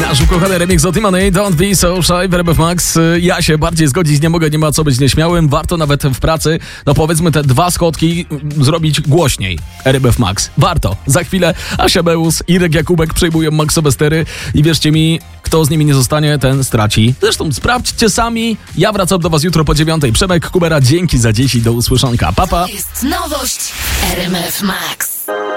Nasz ukochany remix o Timony, Don't Be So Shy w RMF Max. Ja się bardziej zgodzić nie mogę, nie ma co być nieśmiałym. Warto nawet w pracy, no powiedzmy te 2 schodki zrobić głośniej. RMF Max. Warto. Za chwilę Asia Beus, Irek Jakubek przejmują Maxowe stery i wierzcie mi, kto z nimi nie zostanie, ten straci. Zresztą sprawdźcie sami. Ja wracam do was jutro po 9:00. Przemek Kubera, dzięki za dziś i do usłyszonka. Pa, pa. To jest nowość RMF Max.